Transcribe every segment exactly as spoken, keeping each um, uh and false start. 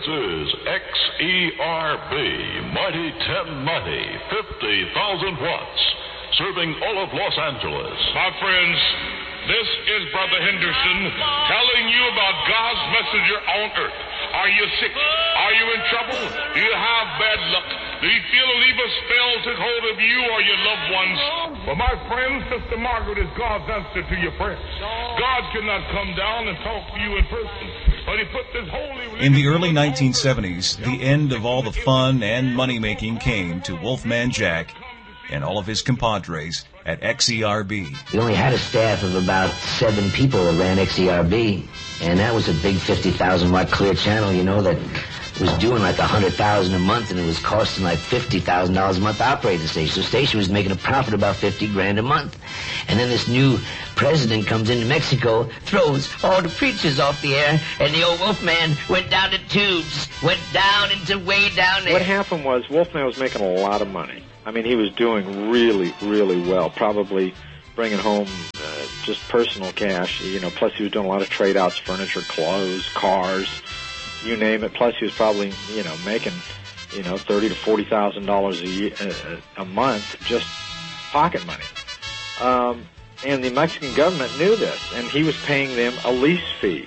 This is X E R B, Mighty ten ninety, fifty thousand watts, serving all of Los Angeles. My friends, this is Brother Henderson telling you about God's messenger on earth. Are you sick? Are you in trouble? Do you have bad luck? Do you feel a evil spell took hold of you or your loved ones? Well, my friend, Sister Margaret is God's answer to your prayers. God cannot come down and talk to you in person, but he put this holy... In the early nineteen seventies, the end of all the fun and money-making came to Wolfman Jack and all of his compadres at X E R B. We only had a staff of about seven people that ran X E R B, and that was a big fifty thousand watt clear channel, you know, that was doing like one hundred thousand dollars a month, and it was costing like fifty thousand dollars a month to operate the station. So the station was making a profit about fifty grand a month. And then this new president comes into Mexico, throws all the preachers off the air, and the old Wolfman went down the tubes, went down into way down there. What happened was Wolfman was making a lot of money. I mean, he was doing really, really well, probably bringing home uh, just personal cash, you know, plus he was doing a lot of trade-outs, furniture, clothes, cars, you name it. Plus he was probably, you know, making, you know, thirty to forty thousand dollars a year, a, a month, just pocket money. Um, and the Mexican government knew this, and he was paying them a lease fee,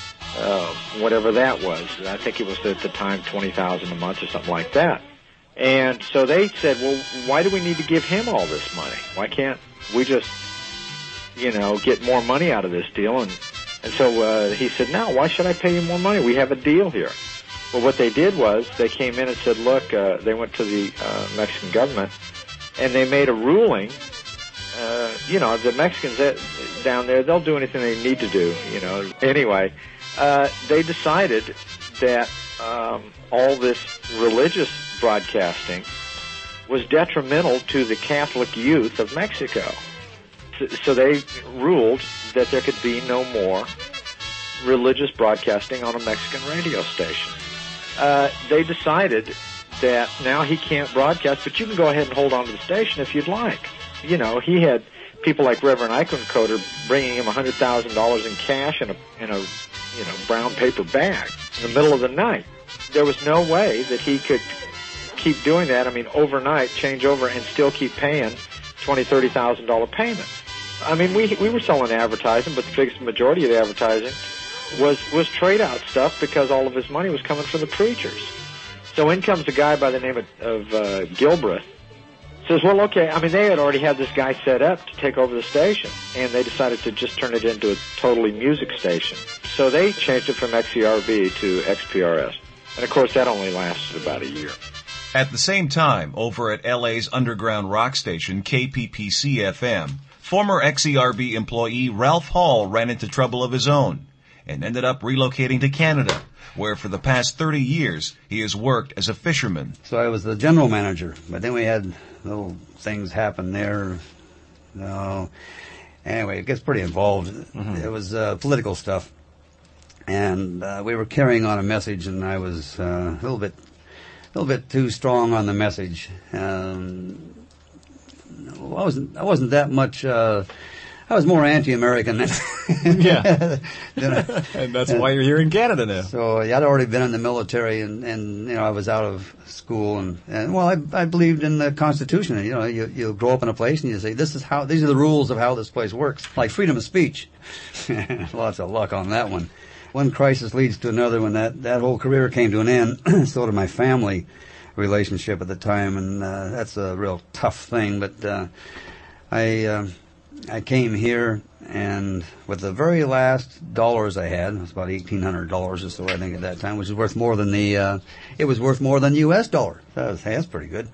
uh, whatever that was. I think it was at the time twenty thousand dollars a month or something like that. And so they said, well, why do we need to give him all this money? Why can't we just, you know, get more money out of this deal? And and so uh, he said, no, why should I pay you more money? We have a deal here. Well, what they did was they came in and said, look, uh, they went to the uh, Mexican government, and they made a ruling. Uh, you know, the Mexicans that, down there, they'll do anything they need to do, you know. Anyway, uh, they decided that um, all this religious broadcasting was detrimental to the Catholic youth of Mexico. So they ruled that there could be no more religious broadcasting on a Mexican radio station. Uh, they decided that now he can't broadcast, but you can go ahead and hold on to the station if you'd like. You know, he had people like Reverend Eichencoder bringing him one hundred thousand dollars in cash in a, in a, you know, brown paper bag in the middle of the night. There was no way that he could keep doing that. I mean, overnight, change over and still keep paying twenty thousand, thirty thousand dollars payments. I mean, we we were selling advertising, but the biggest majority of the advertising was was trade-out stuff because all of his money was coming from the preachers. So in comes a guy by the name of, of uh, Gilbreth. Says, well, okay, I mean, they had already had this guy set up to take over the station, and they decided to just turn it into a totally music station. So they changed it from X E R B to X P R S. And, of course, that only lasted about a year. At the same time, over at L A's underground rock station, K P P C F M, former X E R B employee Ralph Hall ran into trouble of his own and ended up relocating to Canada, where for the past thirty years he has worked as a fisherman. So I was the general manager, but then we had little things happen there. No. Anyway, it gets pretty involved. Mm-hmm. It was uh, political stuff. And uh, we were carrying on a message, and I was uh, a little bit a little bit too strong on the message. Um, I wasn't I wasn't that much... Uh, I was more anti-American than... yeah. than I, and that's why you're here in Canada now. So I'd already been in the military, and, and you know, I was out of school, and, and well, I, I believed in the Constitution. You know, you, you grow up in a place, and you say, this is how, these are the rules of how this place works. Like freedom of speech. Lots of luck on that one. One crisis leads to another. When that, that whole career came to an end, so did my family relationship at the time, and uh, that's a real tough thing. But uh, I uh, I came here, and with the very last dollars I had, it was about eighteen hundred dollars or so, I think, at that time, which is worth more than the uh, it was worth more than the U S dollar. That was, hey, that's pretty good.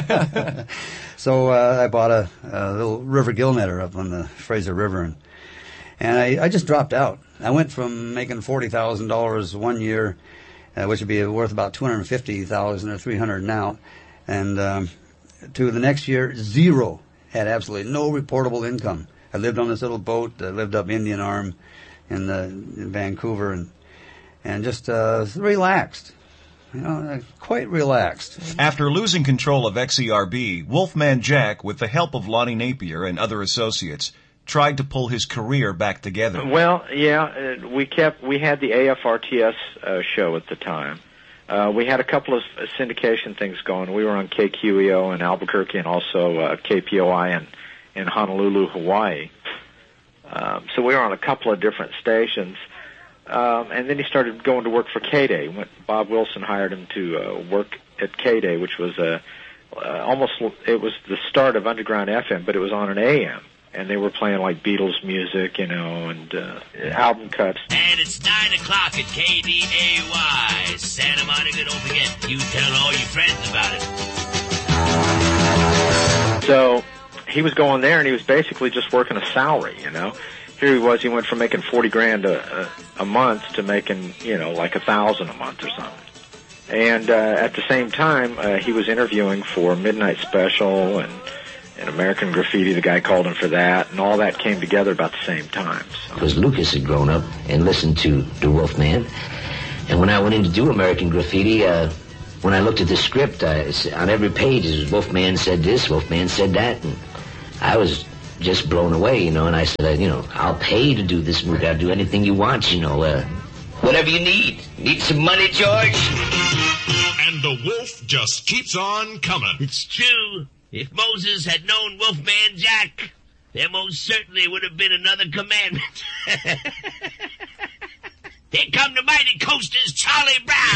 So uh, I bought a, a little river gill netter up on the Fraser River, and and I, I just dropped out. I went from making forty thousand dollars one year, uh, which would be worth about two hundred fifty thousand dollars or three hundred thousand dollars now, and um, to the next year, zero. Had absolutely no reportable income. I lived on this little boat. I lived up Indian Arm in, the, in Vancouver, and and just uh, relaxed. You know, quite relaxed. After losing control of X E R B, Wolfman Jack, with the help of Lonnie Napier and other associates, tried to pull his career back together. Well, yeah, uh, we kept we had the A F R T S uh, show at the time, uh, we had a couple of syndication things going. We were on K Q E O in Albuquerque and also uh, K P O I in, in Honolulu, Hawaii. Um, so we were on a couple of different stations. Um, and then he started going to work for K-Day. Bob Wilson hired him to uh, work at K-Day, which was a, uh, almost, it was the start of Underground F M, but it was on an A M. And they were playing like Beatles music, you know, and uh, album cuts. And it's nine o'clock at K D A Y, Santa Monica. Don't forget, you tell all your friends about it. So he was going there, and he was basically just working a salary, you know. Here he was, he went from making forty grand a, a, a month to making, you know, like a thousand a month or something. And uh, at the same time, uh, he was interviewing for Midnight Special and, and American Graffiti. The guy called him for that, and all that came together about the same time. Because so. Lucas had grown up and listened to the Wolfman. And when I went in to do American Graffiti, uh, when I looked at the script, I, on every page, it was Wolfman said this, Wolfman said that, and I was just blown away, you know, and I said, you know, I'll pay to do this movie. I'll do anything you want, you know, uh, whatever you need. Need some money, George? And the wolf just keeps on coming. It's true. If Moses had known Wolfman Jack, there most certainly would have been another commandment. Here come the mighty coasters, Charlie Brown.